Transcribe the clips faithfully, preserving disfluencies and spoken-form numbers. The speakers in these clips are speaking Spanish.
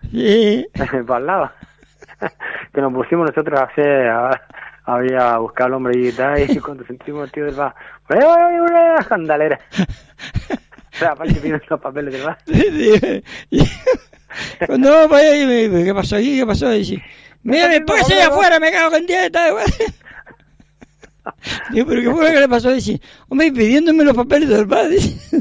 Sí. Para al lado. Que nos pusimos nosotros a hacer, a, a, a buscar al hombre y tal, y cuando sentimos el tío del bar, ¡eh, una escandalera! O sea, aparte tienen los papeles del bar. Cuando vamos para allá, me dice, ¿qué pasó aquí? ¿Qué pasó? Y dice, mira, me puse allá afuera, me cago en dieta. Digo, ¿pero qué fue lo que le pasó? Dice, hombre, pidiéndome los papeles del bar.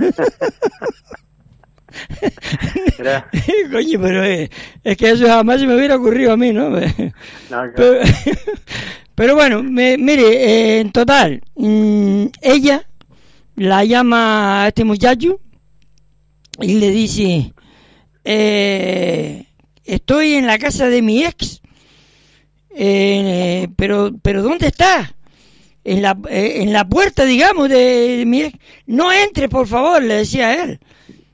Coño, pero es, es que eso jamás se me hubiera ocurrido a mí, ¿no? No, claro. pero, pero bueno, me, mire, eh, en total, mmm, ella la llama a este muchacho y le dice, eh, estoy en la casa de mi ex, eh, pero pero ¿dónde está? En la, eh, en la puerta, digamos, de, de mi ex. No entre, por favor, le decía a él.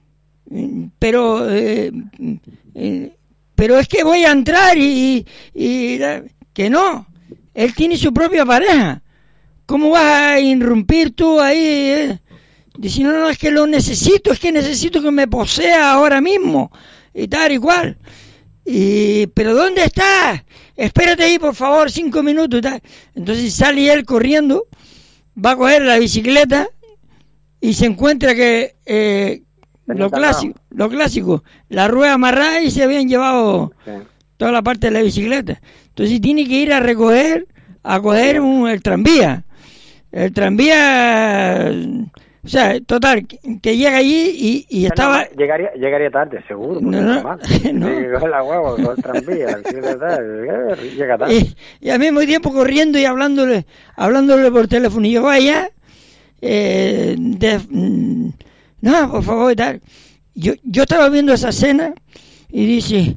Pero eh, eh, pero es que voy a entrar y, y, y que no, él tiene su propia pareja. ¿Cómo vas a irrumpir tú ahí? Eh? Dice, no, no, es que lo necesito, es que necesito que me posea ahora mismo y tal y cual. Y, pero ¿dónde estás? Espérate ahí, por favor, cinco minutos y tal. Entonces sale él corriendo, va a coger la bicicleta y se encuentra que eh, Lo clásico, lo clásico, la rueda amarrada y se habían llevado sí. toda la parte de la bicicleta. Entonces tiene que ir a recoger, a coger un, el tranvía. El tranvía, o sea, total, que, que llega allí y, y estaba... No, llegaría, llegaría tarde, seguro. No, no, no. Llegó la huevo con el tranvía, llega tarde. Y, y al mismo tiempo corriendo y hablándole, hablándole por teléfono. Y llegó allá, eh, de... No, por favor, y tal. Yo, yo estaba viendo esa escena y dice,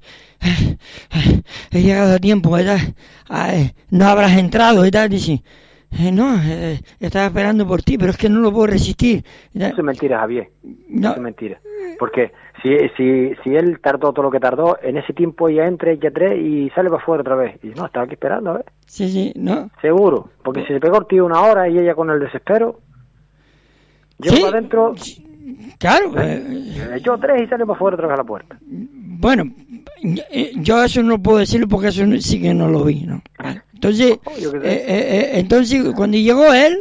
he llegado a tiempo, ¿verdad? Ay, no habrás entrado y tal. Dice, no, eh, estaba esperando por ti, pero es que no lo puedo resistir. Eso es mentira, Javier. No. Eso es mentira. Porque si, si, si él tardó todo lo que tardó, en ese tiempo ella entra, ella tres y sale para afuera otra vez. Y no, estaba aquí esperando, ¿eh? Sí, sí, no. Seguro. Porque si se pegó el tío una hora y ella con el desespero, llegó ¿Sí? para adentro... Claro. Eh, echó tres y sale para afuera otra vez a la puerta. Bueno, yo eso no puedo decirlo porque eso sí que no lo vi, ¿no? Entonces, oh, eh, eh, entonces cuando llegó él,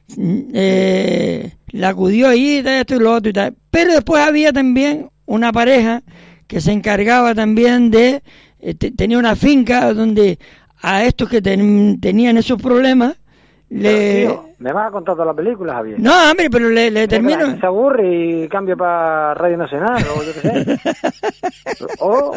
eh, la acudió ahí, esto y lo otro y tal. Pero después había también una pareja que se encargaba también de, eh, tenía una finca donde a estos que ten, tenían esos problemas, le... Tío, ¿me vas a contar toda la película, Javier? No, hombre, pero le, le termino... Se aburre y cambia para Radio Nacional o yo qué sé. oh.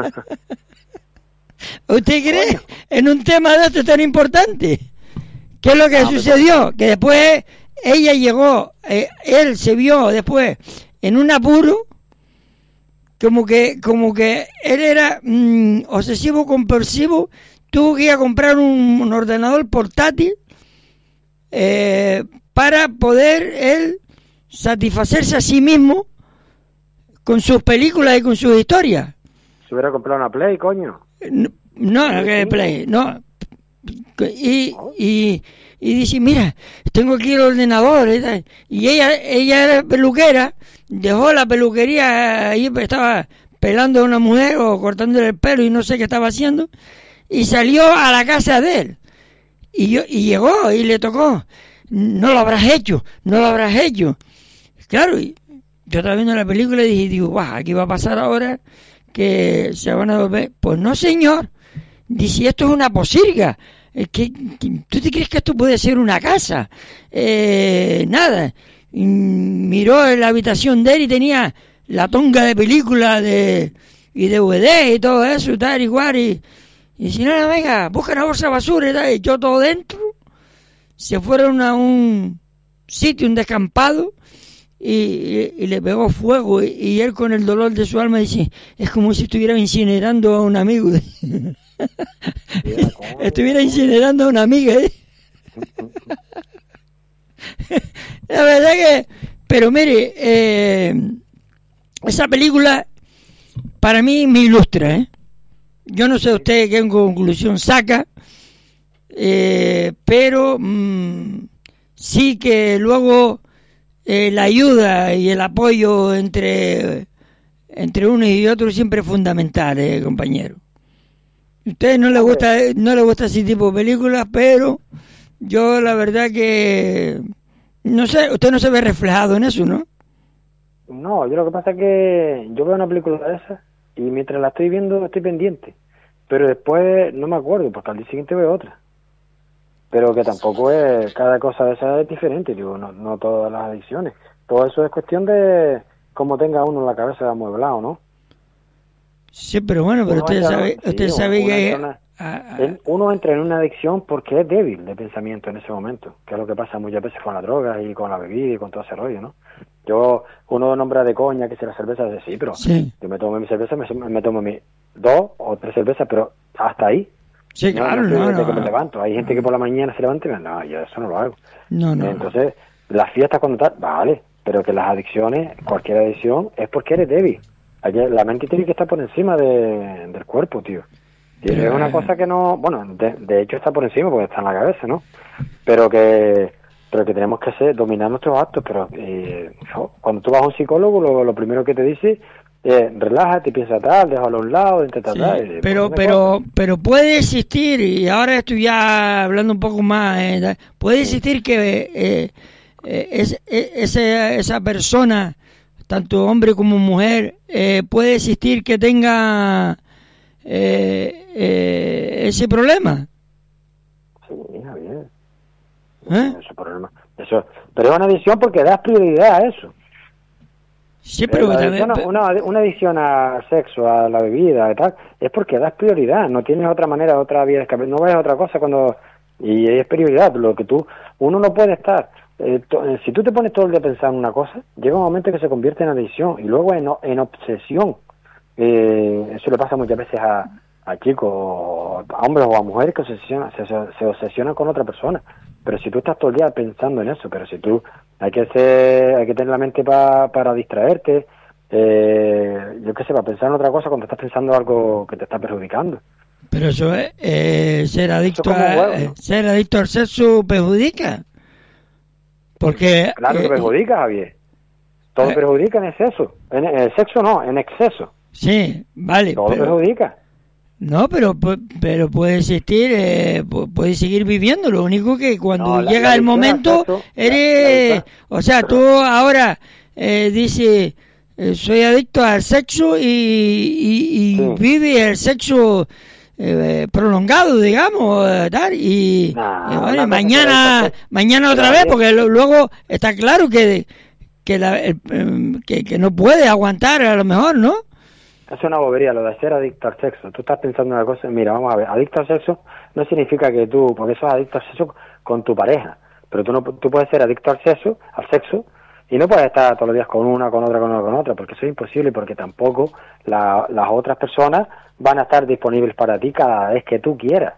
¿Usted cree Coño. en un tema de esto tan importante? ¿Qué es lo que no, sucedió? Pero... Que después ella llegó, eh, él se vio después en un apuro, como que como que él era mmm, obsesivo compulsivo, tuvo que ir a comprar un, un ordenador portátil Eh, para poder él satisfacerse a sí mismo con sus películas y con sus historias. Se hubiera comprado una Play, coño. No, no, no que Play, no. Y, y, y dice, mira, tengo aquí el ordenador. Y, y ella ella era peluquera, dejó la peluquería, ahí estaba pelando a una mujer o cortándole el pelo y no sé qué estaba haciendo, y salió a la casa de él. Y, yo, y llegó y le tocó, no lo habrás hecho, no lo habrás hecho. Claro, y yo estaba viendo la película y dije, digo, guau, ¿qué va a pasar ahora? Que se van a volver. Pues no, señor. Dice, esto es una pocilga. ¿Qué, qué, ¿Tú te crees que esto puede ser una casa? Eh, nada. Y miró en la habitación de él y tenía la tonga de películas de, y D V D y todo eso, y tal, igual, y... Y si no, venga, busca una bolsa de basura y tal, echó todo dentro, se fueron a un sitio, un descampado, y, y, y le pegó fuego, y, y él con el dolor de su alma dice, es como si estuviera incinerando a un amigo. Estuviera incinerando a una amiga, ¿eh? La verdad que, pero mire, eh, esa película para mí me ilustra, ¿eh? Yo no sé usted qué conclusión saca, eh, pero mmm, sí que luego eh, la ayuda y el apoyo entre entre uno y otro siempre es fundamental, eh, compañero. A ustedes no les gusta, no les gusta ese tipo de películas, pero yo la verdad que no sé, usted no se ve reflejado en eso, ¿no? No, yo lo que pasa es que yo veo una película de esas y mientras la estoy viendo estoy pendiente, pero después no me acuerdo porque al día siguiente veo otra. Pero que tampoco es, cada cosa de esa es diferente, digo, no, no todas las adicciones. Todo eso es cuestión de cómo tenga uno la cabeza amueblado, ¿no? Sí, pero bueno, pero uno usted entra, sabe, sí, usted sabe uno que... entra, una, a, a, uno entra en una adicción porque es débil de pensamiento en ese momento, que es lo que pasa muchas veces con la droga y con la bebida y con todo ese rollo, ¿no? Yo, uno nombra de coña que si la cerveza dice, sí, pero sí. yo me tomo mi cerveza, me, me tomo mi dos o tres cervezas, pero hasta ahí. Sí, no, claro, no, no, desde no. que me levanto. Hay gente que por la mañana se levanta y me no, yo eso no lo hago. No, no. Entonces, las fiestas cuando tal, vale, pero que las adicciones, cualquier adicción, es porque eres débil. Ayer, la mente tiene que estar por encima de, del cuerpo, tío. Y Pero, es una eh... cosa que no, bueno, de, de hecho está por encima porque está en la cabeza, ¿no? Pero que pero que tenemos que hacer, dominar nuestros actos, pero eh, cuando tú vas a un psicólogo, lo, lo primero que te dice eh, relájate, piensa tal, déjalo a un lado, intenta sí, tal. Y, pero, pero, pero puede existir, y ahora estoy ya hablando un poco más, eh, puede existir que eh, eh, es, eh, ese, esa persona, tanto hombre como mujer, eh, puede existir que tenga eh, eh, ese problema. Sí, Javier. ¿Eh? Ese problema. Eso, pero es una adicción porque das prioridad a eso. Sí, pero la también, adicción, una, una adicción al sexo, a la bebida y tal, es porque das prioridad, no tienes otra manera, otra vía de escape, no ves otra cosa cuando... Y es prioridad, lo que tú... Uno no puede estar... Eh, to, eh, si tú te pones todo el día a pensar en una cosa, llega un momento que se convierte en adicción y luego en, en obsesión. Eh, eso le pasa muchas veces a, a chicos, a hombres o a mujeres que obsesionan, se, se obsesionan con otra persona. Pero si tú estás todo el día pensando en eso, pero si tú hay que ser, hay que tener la mente pa, para distraerte, eh, yo qué sé, para pensar en otra cosa cuando estás pensando algo que te está perjudicando. Pero eso es, eh, ser adicto eso a, huevo, ¿no? ser adicto al sexo perjudica. Porque claro que eh, perjudica, Javier. Todo eh, perjudica en exceso. En el sexo no, en exceso. Sí, vale. Todo pero, perjudica. No, pero pero puede existir, eh, puede seguir viviendo. Lo único que cuando no, llega la, la el momento, sexo, eres... La, la o sea, tú ahora eh, dices, eh, soy adicto al sexo y, y, y sí. vive el sexo eh, prolongado, digamos, tal. Y, no, y bueno, mañana, mañana otra vez, porque lo, luego está claro que, que, la, el, que, que no puede aguantar a lo mejor, ¿no? Es una bobería lo de ser adicto al sexo. Tú estás pensando en una cosa, mira, vamos a ver, adicto al sexo no significa que tú, porque eso es adicto al sexo con tu pareja, pero tú no tú puedes ser adicto al sexo, al sexo, y no puedes estar todos los días con una, con otra, con otra, con otra, porque eso es imposible, porque tampoco la, las otras personas van a estar disponibles para ti cada vez que tú quieras.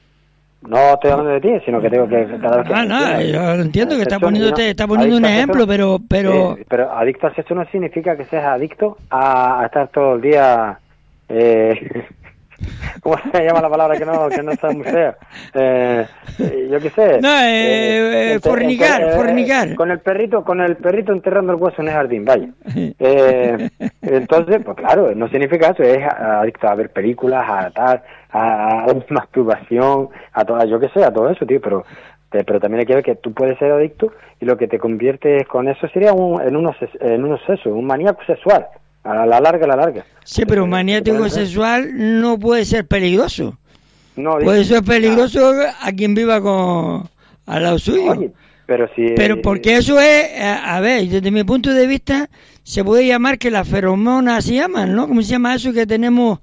No estoy hablando de ti, sino que tengo que cada vez que... Ah, no, yo lo entiendo que está poniendo, no, está poniendo un ejemplo, sexo, pero... Pero... Eh, pero adicto al sexo no significa que seas adicto a, a estar todo el día... Eh, ¿Cómo se llama la palabra que no que no sea muy fea? Eh, yo qué sé. No, eh, eh, fornicar, eh, fornicar. Con el perrito, con el perrito enterrando el hueso en el jardín, vaya. Eh, entonces, pues claro, no significa eso, es adicto a ver películas, a tal, a, a masturbación, a todo, yo qué sé, a todo eso, tío, pero te, pero también hay que ver que tú puedes ser adicto y lo que te convierte con eso sería un, en un en un obseso, un maníaco sexual. A la larga, a la larga. Sí, pero un maniático sexual no puede ser peligroso. No, puede ser peligroso ah. a quien viva con al lado suyo. Oye, pero si... Pero porque eso es, a, a ver, desde mi punto de vista, se puede llamar que las feromonas se llaman, ¿no? ¿Cómo se llama eso que tenemos?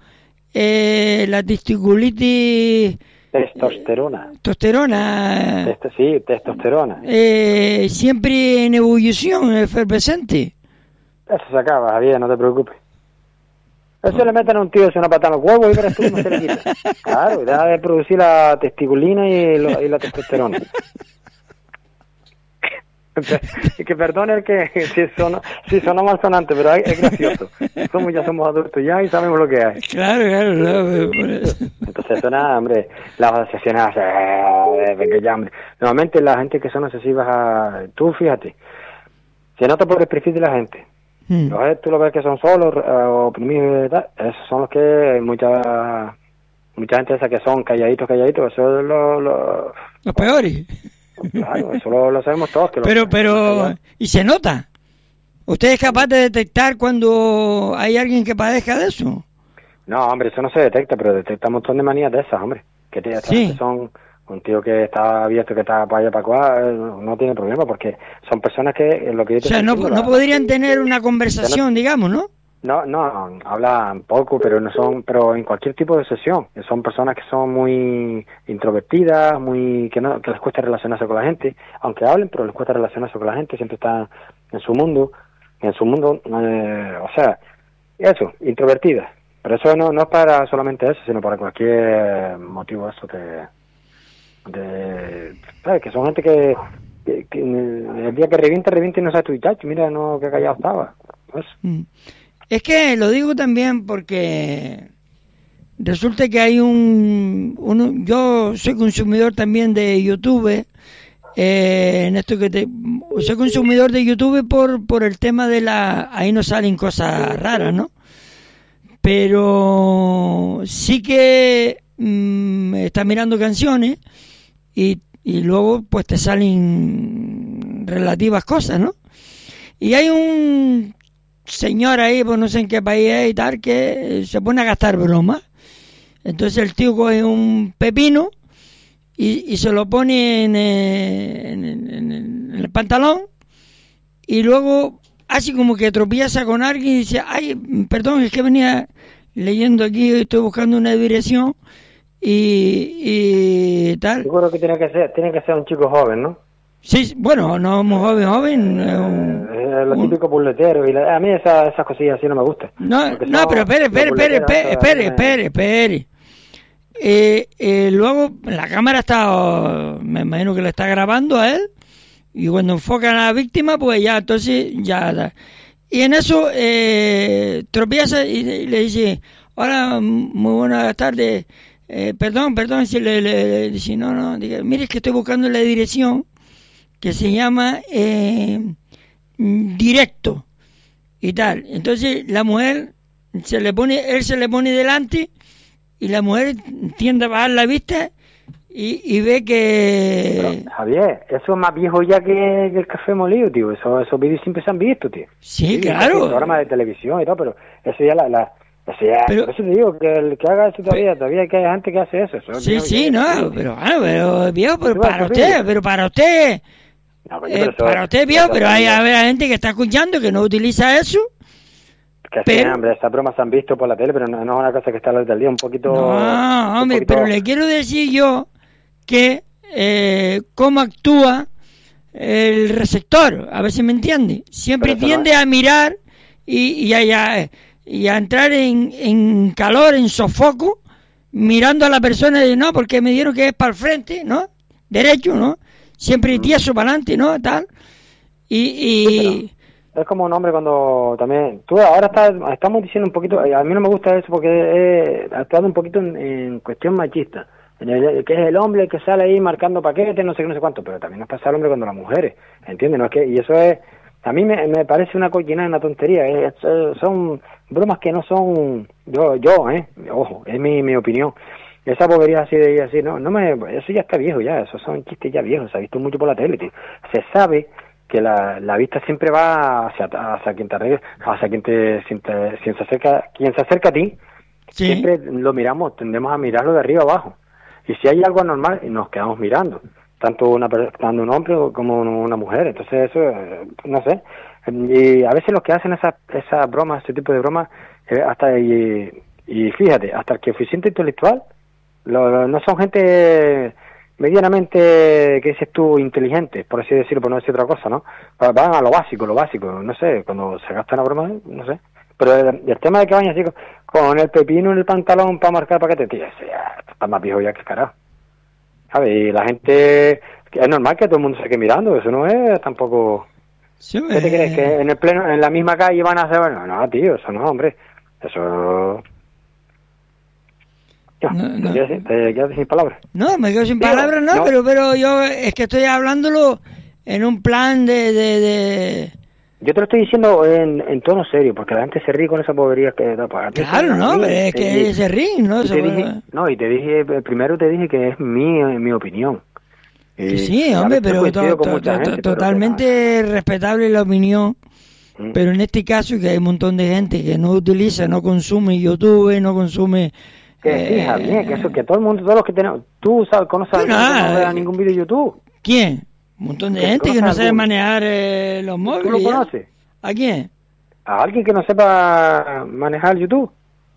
Eh, la testiculitis... Testosterona. Eh, testosterona. Este, sí, testosterona. Eh, siempre en ebullición, efervescente. Eso se acaba, Javier, no te preocupes. Eso oh. le meten a un tío, es una patada en los huevos y verás tú cómo se le quita. Claro, y deja de producir la testiculina y, lo, y la testosterona. Que perdone el que si sonó, si sonó mal sonante, pero es gracioso. Somos ya somos adultos ya y sabemos lo que hay. Claro, claro, claro. Entonces eso nada, hombre, las obsesiones, eh, venga ya, hombre. Normalmente la gente que son obsesivas, a, tú fíjate, se nota por el perfil de la gente. Mm. Los tú lo ves que son solos, uh, oprimidos y tal, esos son los que mucha mucha gente esa que son calladitos, calladitos, eso es lo, lo, los peores. Claro, eso lo, lo sabemos todos. Que pero, los, pero, y se nota. ¿Usted es capaz de detectar cuando hay alguien que padezca de eso? No, hombre, eso no se detecta, pero detecta un montón de manías de esas, hombre. Que te, sí. son un tío que está abierto, que está para allá, para acá, no tiene problema, porque son personas que lo que yo te O sea, no, no podrían tener una conversación, no, digamos, ¿no? No, no, hablan poco, pero no son, pero en cualquier tipo de sesión, son personas que son muy introvertidas, muy que no que les cuesta relacionarse con la gente, aunque hablen, pero les cuesta relacionarse con la gente, siempre están en su mundo, en su mundo, eh, o sea, eso, introvertidas. Pero eso no no es para solamente eso, sino para cualquier motivo eso de de ¿sabes? Que son gente que, que, que el día que revienta, revienta y no sabe tu chacho, mira, no, que callado estaba. Pues. Mm. Es que lo digo también porque resulta que hay un, un yo soy consumidor también de YouTube, eh, en esto que te, soy consumidor de YouTube por por el tema de la, ahí no salen cosas raras, ¿no? Pero sí que mmm, estás mirando canciones y, y luego pues te salen relativas cosas, ¿no? Y hay un señor ahí, pues no sé en qué país es y tal, que se pone a gastar bromas. Entonces el tío coge un pepino y, y se lo pone en, en, en, en el pantalón y luego así como que tropieza con alguien y dice, ay, perdón, es que venía leyendo aquí, estoy buscando una dirección y, y tal. Seguro que tiene que ser, tiene que ser un chico joven, ¿no? Sí, bueno, no muy joven, joven. Eh, un, eh, lo típico puletero y la, a mí esa, esas cosillas así no me gustan. No, no, pero espere, espere, espere, espere, espere, espere, espere. Eh, eh, luego la cámara está, me imagino que lo está grabando a él y cuando enfocan a la víctima, pues ya, entonces ya da. Y en eso eh, tropieza y, y le dice, hola, muy buenas tardes, eh, perdón, perdón, si le, le, le dice, no, no, diga, mire, es que estoy buscando la dirección que se llama eh, directo y tal. Entonces la mujer se le pone, él se le pone delante y la mujer tiende a bajar la vista y, y ve que... Pero, Javier, eso es más viejo ya que, que el café molido, tío. Eso, esos vídeos siempre se han visto, tío. Sí, sí claro. Programas de televisión y todo, pero eso ya la... la eso ya, pero, por eso te digo que el que haga eso todavía, pero, todavía que hay gente que hace eso. eso sí, sí, no, no, pero, ah, pero viejo, pero para usted, pero para usted... No, coño, eh, eso, para usted, viejo, pero hay, hay gente que está escuchando que no utiliza eso. Que pero, sí, hombre, estas bromas se han visto por la tele, pero no, no es una cosa que está a la luz del día, un poquito... No, hombre, poquito... pero le quiero decir yo que eh, cómo actúa el receptor, a ver si me entiende. Siempre tiende no es... a mirar y, y, a, y, a, y a entrar en, en calor, en sofoco, mirando a la persona y no, porque me dieron que es para el frente, ¿no? Derecho, ¿no? Siempre tieso para adelante, ¿no? Tal. Y... y... Sí, es como un hombre cuando también... Tú ahora estás, estamos diciendo un poquito... A mí no me gusta eso porque he actuado un poquito en, en cuestión machista. En el, que es el hombre que sale ahí marcando paquetes, no sé qué, no sé cuánto. Pero también nos pasa al hombre cuando las mujeres. ¿Entiendes? No es que, y eso es... A mí me, me parece una coquinada, una tontería. Es, son bromas que no son... Yo, yo, ¿eh? Ojo, es mi, mi opinión. Esa bobería así de así, no, no me... Eso ya está viejo ya. Esos son chistes ya viejos. Se ha visto mucho por la tele, tío. Se sabe... que la, la vista siempre va hacia, hacia quien te arregla, hacia quien te, quien te quien se acerca, quien se acerca a ti, ¿sí? Siempre lo miramos, tendemos a mirarlo de arriba abajo. Y si hay algo anormal, nos quedamos mirando, tanto una tanto un hombre como una mujer. Entonces eso, no sé. Y a veces los que hacen esas esas bromas, ese tipo de bromas, eh, hasta y, y fíjate, hasta el coeficiente intelectual, lo, lo, no son gente medianamente, que dices tú, inteligentes, por así decirlo, por no decir otra cosa, ¿no? Van a lo básico, lo básico, no sé, cuando se gasta una broma, no sé. Pero el, el tema de que vayan así con, con el pepino en el pantalón para marcar paquete, tío, ese ya está más viejo ya que carajo. ¿Sabes? Y la gente, es normal que todo el mundo se quede mirando, eso no es tampoco... Sí, ¿qué te crees? ¿Que en el pleno, en la misma calle van a hacer? Bueno, no, tío, eso no, hombre, eso... No, no, ¿Te, quedas, ¿Te quedas sin palabras? No, me quedo sin Digo, palabras, no, no, pero pero yo es que estoy hablándolo en un plan de... de, de Yo te lo estoy diciendo en, en tono serio, porque la gente se ríe con esa bobería que da para Claro, no, pero es que se ríen, ¿no? Y te dije, no, y te dije, primero te dije que es mi, mi opinión. Eh, sí, hombre, pero to, to, to, gente, totalmente pero que... respetable la opinión. ¿Mm? Pero en este caso que hay un montón de gente que no utiliza, no consume YouTube, no consume... Que sí, Javier, que eso, que todo el mundo, todos los que tenemos... Tú sabes, conoces a alguien que no vea ningún vídeo de YouTube. ¿Quién? Un montón de gente que no sabe manejar eh, los móviles. ¿Tú lo conoces? ¿A quién? ¿A alguien que no sepa manejar YouTube?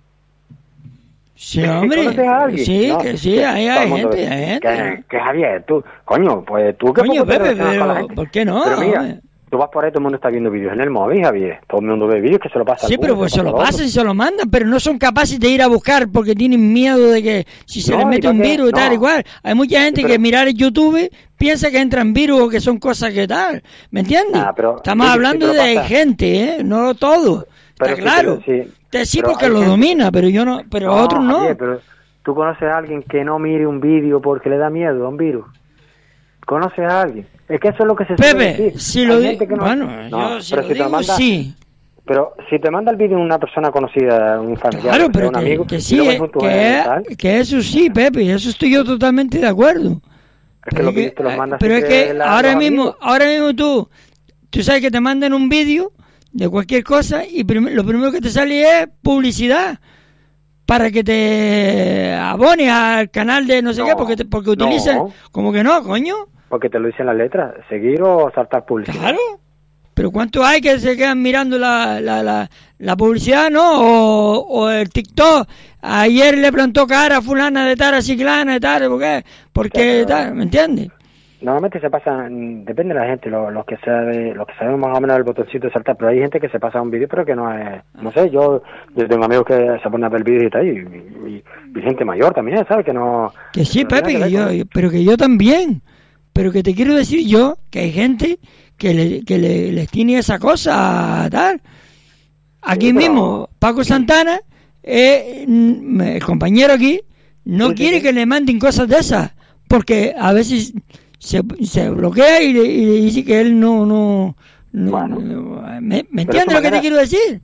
Sí, hombre. ¿Conoces a alguien? Sí, no, que sí, hay, hay gente, hay gente. Que, que Javier, tú, coño, pues tú que coño, Pepe, pero ¿por qué no? Pero mira, hombre. Tú vas por ahí, todo el mundo está viendo vídeos en el móvil, Javier. Todo el mundo ve vídeos que se lo pasan. Sí, pero pues se lo pasan y se lo mandan, pero no son capaces de ir a buscar porque tienen miedo de que si se no, les mete un virus y tal, no. igual. Hay mucha gente sí, pero... que mirar en YouTube piensa que entran virus o que son cosas que tal. ¿Me entiendes? Ah, pero, Estamos sí, hablando sí, de pasa. gente, ¿eh? No todo. Pero está sí, claro. Pero, sí. Te sí pero porque lo gente... domina, pero yo no, pero no, otros no. Javier, pero ¿tú conoces a alguien que no mire un vídeo porque le da miedo a un virus? ¿Conoces a alguien? Es que eso es lo que se Pepe, decir. si lo digo, no... bueno, no, yo si lo si digo, manda, sí. Pero si te manda el vídeo una persona conocida, un familiar, claro, pero un que, amigo, que sí, que, que, que eso sí, Pepe, eso estoy yo totalmente de acuerdo. Es que los vídeos te los mandas. Pero es que la, ahora mismo, amigos. ahora mismo tú, tú sabes que te mandan un vídeo de cualquier cosa y prim lo primero que te sale es publicidad para que te abones al canal de no sé no, qué, porque te, porque utilizan, no. como que no, coño. Porque te lo dicen las letras, seguir o saltar publicidad. Claro, pero ¿cuántos hay que se quedan mirando la, la, la, la publicidad, no? O, o el TikTok, ayer le plantó cara a fulana de tal, a ciclana de tal, ¿por qué? Porque sí, tal, ¿me entiendes? Normalmente se pasan, depende de la gente, los, los que sabe, los que saben más o menos el botoncito de saltar, pero hay gente que se pasa un vídeo pero que no es, no sé, yo, yo tengo amigos que se ponen a ver vídeos y tal, y, y, y gente mayor también, ¿sabes? Que no... Que sí, no Pepe, que yo, pero que yo también... Pero que te quiero decir yo que hay gente que, le, que le, les tiene esa cosa tal. Aquí sí, pero... mismo, Paco Santana, eh, el compañero aquí, no sí, quiere sí, que le manden cosas de esas, porque a veces se, se bloquea y le, y le dice que él no... no, no bueno, ¿Me, me entiendes lo que te quiero decir?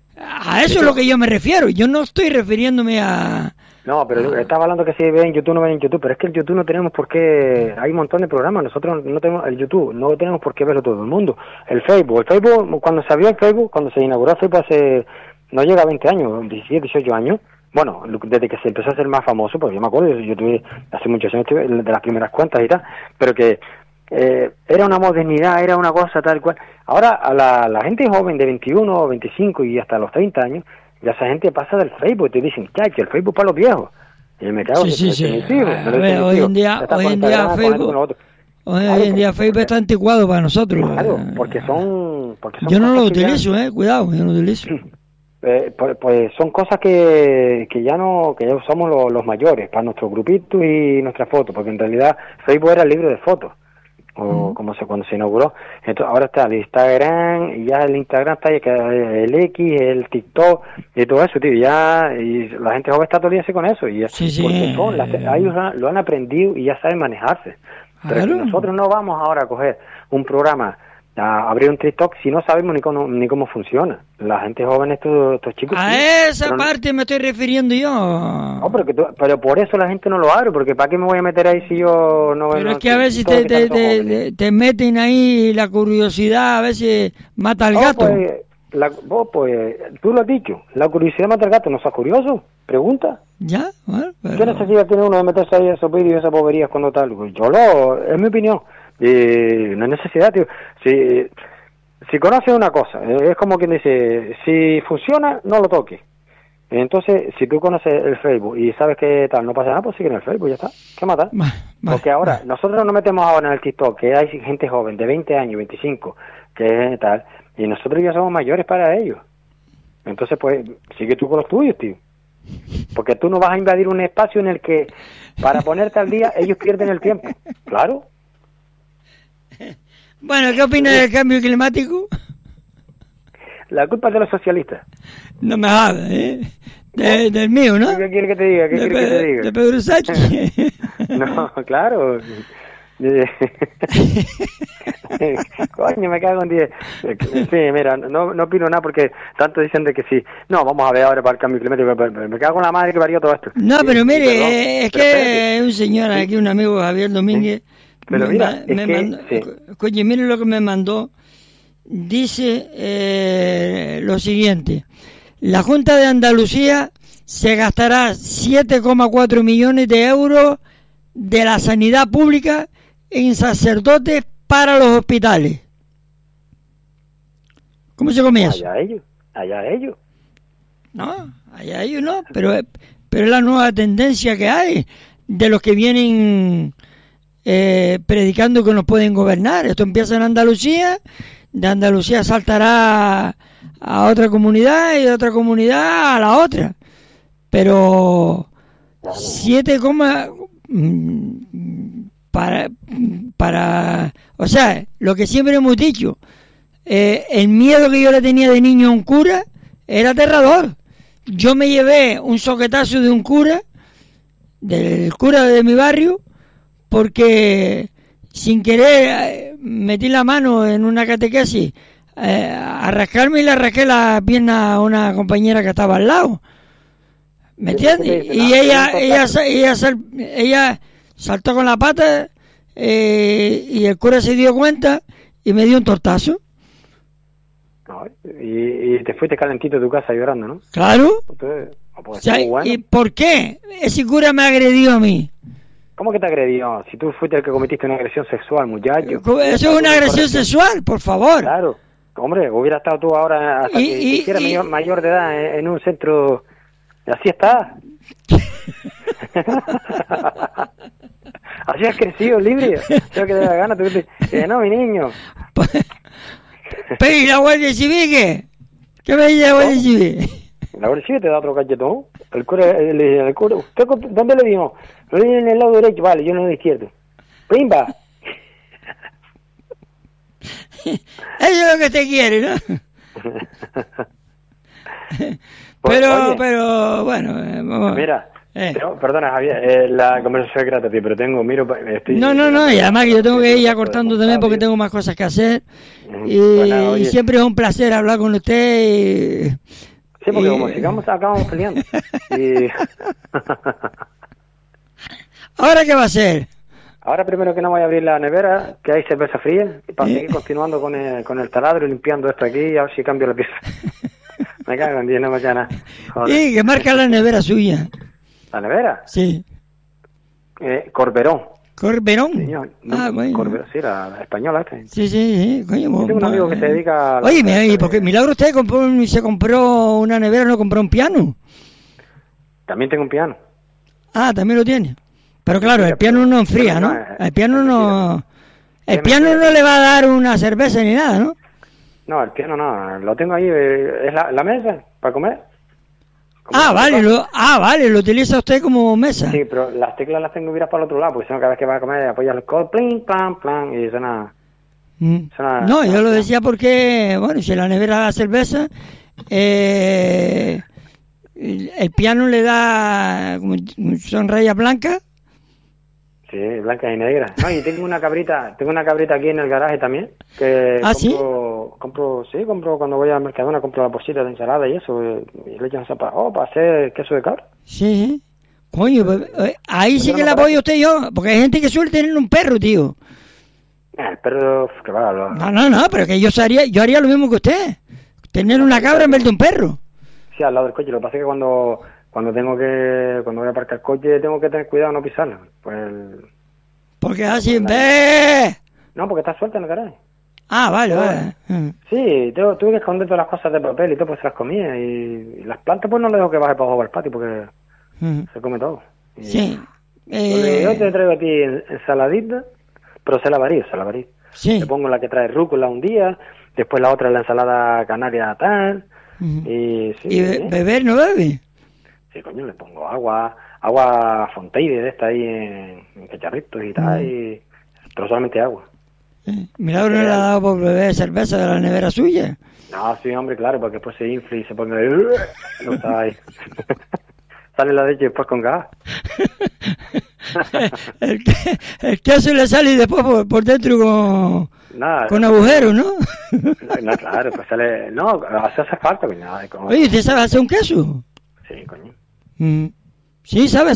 A eso sí, es lo que yo me refiero. Yo no estoy refiriéndome a... No, pero ah. estaba hablando que si ven en YouTube, no ven en YouTube, pero es que el YouTube no tenemos por qué, hay un montón de programas, nosotros no tenemos el YouTube, no tenemos por qué verlo todo el mundo. El Facebook, el Facebook, cuando se abrió el Facebook, cuando se inauguró el Facebook hace, no llega a veinte años, diecisiete, dieciocho años, bueno, desde que se empezó a hacer más famoso, porque yo me acuerdo, yo tuve, hace muchos años tuve de las primeras cuentas y tal, pero que eh, era una modernidad, era una cosa tal cual. Ahora, a la, la gente joven de veintiuno, veinticinco y hasta los treinta años, ya esa gente pasa del Facebook y te dicen, ya, que el Facebook para los viejos. Y me cago sí, sí, sí. Hijos, a ver, hoy en día, hoy en día Facebook, hoy en día Facebook está anticuado para nosotros. Claro, porque son... Porque son yo no lo utilizo, ya... eh, cuidado, yo no lo utilizo. Eh, pues, pues son cosas que, que ya no, que ya usamos los, los mayores, para nuestros grupitos y nuestras fotos, porque en realidad Facebook era el libro de fotos. O como se cuando se inauguró. Entonces ahora está el Instagram, y ya el Instagram está el X, el TikTok y todo eso, tío, ya, y la gente joven está todo el día así con eso, y ya, sí, sí. porque son, las, ellos lo han aprendido y ya saben manejarse. Pero claro. Nosotros no vamos ahora a coger un programa, a abrir un TikTok si no sabemos ni cómo, ni cómo funciona. La gente joven, estos, estos chicos... A sí, esa parte no, me estoy refiriendo yo. No, pero, que tú, pero por eso la gente no lo abre, porque ¿para qué me voy a meter ahí si yo no... Pero no, es que a veces te, te, te, te, te meten ahí la curiosidad, a veces mata al no, gato. Pues, la, vos, pues, tú lo has dicho, la curiosidad mata al gato, ¿no sos curioso? Pregunta. Ya, bueno, pero... ¿Qué necesidad tiene uno de meterse ahí a esos vídeos y esas boberías cuando tal? Yo lo... es mi opinión. Eh, no hay necesidad, tío. Si, si conoces una cosa, eh, es como quien dice, si funciona, no lo toques. Entonces, si tú conoces el Facebook y sabes que tal, no pasa nada, pues sigue en el Facebook, ya está. ¿Qué mata? Vale, porque ahora, vale. Nosotros nos metemos ahora en el TikTok, que hay gente joven de veinte años, veinticinco, que es tal, y nosotros ya somos mayores para ellos. Entonces, pues, sigue tú con los tuyos, tío. Porque tú no vas a invadir un espacio en el que, para ponerte al día, ellos pierden el tiempo. Claro. Bueno, ¿qué opinas del cambio climático? La culpa es de los socialistas. No me hagas, ¿eh? De, del mío, ¿no? ¿Qué quieres que te diga? ¿Qué quieres que te diga? De Pedro Sánchez. No, claro. Coño, me cago en diez. Sí, mira, no, no opino nada porque tanto dicen de que sí. No, vamos a ver ahora para el cambio climático. Me cago en la madre que parió todo esto. No, pero mire, Perdón, eh, es pero que espérate. es un señor aquí, un amigo, Javier Domínguez. Pero me mira, ma- es me que, mandó, sí. Coño, mire lo que me mandó. Dice eh, lo siguiente: la Junta de Andalucía se gastará siete coma cuatro millones de euros de la sanidad pública en sacerdotes para los hospitales. ¿Cómo se come eso? Allá ellos, allá ellos. No, allá ellos no, pero, pero es la nueva tendencia que hay de los que vienen eh, predicando que nos pueden gobernar. Esto empieza en Andalucía, de Andalucía saltará a otra comunidad y de otra comunidad a la otra. Pero siete coma para para o sea, lo que siempre hemos dicho, eh, el miedo que yo le tenía de niño a un cura era aterrador. Yo me llevé un soquetazo de un cura, del cura de mi barrio, porque sin querer eh, metí la mano en una catequesis eh, a rascarme y le rasqué la pierna a una compañera que estaba al lado. ¿Me entiendes? Y ella ella ella, sal, ella saltó con la pata eh, y el cura se dio cuenta y me dio un tortazo. No, y, y te fuiste calentito de tu casa llorando, ¿no? Claro. Entonces, pues, O sea, bueno. ¿y por qué ese cura me agredió a mí? ¿Cómo que te agredió? Si tú fuiste el que cometiste una agresión sexual, muchacho. Eso es una agresión sexual, por favor. Claro. Hombre, hubiera estado tú ahora hasta Y- que y- hiciera y- mayor, mayor de edad en, en un centro. Así está. Así has crecido, libre. Creo que te da ganas. Tú te, eh, no, mi niño. Pero ¿y la Guardia Civil qué? ¿Qué me dice la Guardia Civil? La Guardia Civil te da otro cachetón. El cura, el, el cura, ¿usted dónde le dimos? Lo di en el lado derecho, vale, yo en el izquierdo. ¡Pimba! Eso es lo que te quiere, ¿no? Pues, pero, oye, pero, bueno, eh, vamos. Mira, Eh. no, perdona Javier, eh, la conversación es grata, tío, pero tengo, miro, estoy... No, no, no, y además que yo tengo que ir ya cortando también porque tengo más cosas que hacer. Y, Pues nada, oye. y siempre es un placer hablar con usted. Y, Sí, porque y- como sigamos, acabamos peleando. Y... ¿Ahora qué va a hacer? Ahora primero que no voy a abrir la nevera, que hay cerveza fría, y para ¿Eh? seguir continuando con el, con el taladro y limpiando esto aquí, a ver si cambio la pieza. Me cago en diez, no me mañana. Joder. Sí, que marca la nevera suya. ¿La nevera? Sí. Eh, Corberón. Corberón. Señor, no, Ah, bueno. Corberón, sí, la, la española esta. Sí, sí, sí, coño. Yo tengo un bueno, amigo que se dedica a la- Oye, me- ¿y por qué milagro usted compró, un- se compró una nevera, no compró un piano? También tengo un piano. Ah, también lo tiene. Pero claro, el piano no enfría, ¿no? El piano no... El piano no le va a dar una cerveza ni nada, ¿no? No, el piano no, lo tengo ahí, eh, es la, la mesa para comer. Como Ah, la vale, sopa. lo, ah, vale, lo utiliza usted como mesa. Sí, pero las teclas las tengo viradas para el otro lado, porque si no cada vez que va a comer apoyas el codo, plin, plan, plan, y suena... Mm. suena No, yo lo suena- decía porque, bueno, si la nevera da cerveza, eh, el el piano le da, como son rayas blancas. Sí, blancas y negras. No, y tengo una cabrita, tengo una cabrita aquí en el garaje también, que ¿Ah, sí? compro, compro, sí, compro cuando voy al Mercadona, compro la bolsita de ensalada y eso, eh, y le echan sopa, oh, para hacer queso de cabra. Sí, coño, pues, eh, ahí sí que le apoyo a usted y yo, porque hay gente que suele tener un perro, tío. Eh, el perro, que va, lo, No, no, no, pero que yo haría, yo haría lo mismo que usted, tener una cabra en vez de un perro. sí, al lado del coche. Lo que pasa es que cuando cuando tengo que cuando voy a aparcar el coche tengo que tener cuidado no pisarla. Pues el- Porque así, ve. no, porque está suelta en el garaje. Ah, vale, vale. Mm. Sí, tengo, tuve que esconder todas las cosas de papel y todo, pues se las comía. Y, y las plantas pues no le dejo que baje para abajo al patio porque Mm. se come todo. Y- Sí. Pues, Eh, yo te traigo a ti en- ensaladita, pero se la varía, se la varía. sí. Te pongo la que trae rúcula un día, después la otra la ensalada canaria tal, Ujú. y sí, ¿Y be- sí. beber no bebe? Sí, coño, le pongo agua, agua Fonteide de esta ahí en, en cacharritos y tal, y pero solamente agua. Eh, Milagro no le ha dado por beber cerveza de la nevera suya. No, sí, hombre, claro, porque después se infla y se pone... No está ahí. Sale la leche después con gas. el, el queso le sale y después por, por dentro con, Nada, con agujeros, ¿no? No, claro, pues sale... No, eso hace falta, coño. Oye, ¿usted sabe hacer un queso? Sí, coño. Mm. Sí, ¿sabes?